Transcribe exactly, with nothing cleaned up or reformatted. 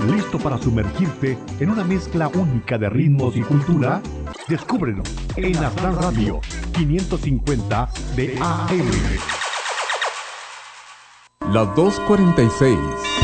¿Listo para sumergirte en una mezcla única de ritmos y cultura? Descúbrelo en Astral Radio quinientos cincuenta de A M. Las dos cuarenta y seis.